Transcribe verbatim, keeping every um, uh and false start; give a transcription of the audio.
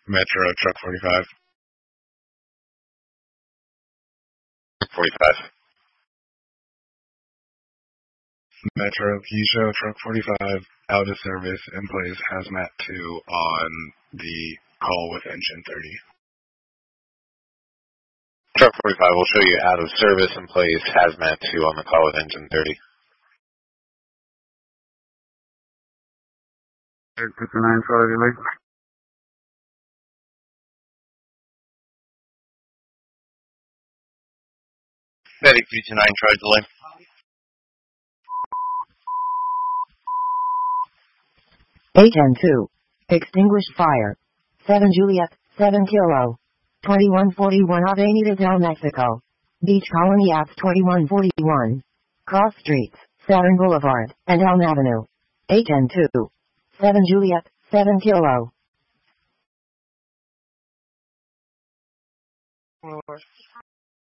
Metro Truck forty-five. forty-five. Metro Keisha Truck forty-five, out of service, in place Hazmat two on the call with engine thirty. Truck forty-five will show you out of service in place Hazmat two on the call with engine thirty. fifty-nine Charlie delay. Medic three two nine Charlie delay. eight N two. Extinguished fire. seven Juliet, seven Kilo. twenty-one forty-one Avenida del Mexico. Beach Colony Apps twenty-one forty-one. Cross Streets, Saturn Boulevard, and Elm Avenue. eight N two. seven Juliet, seven Kilo.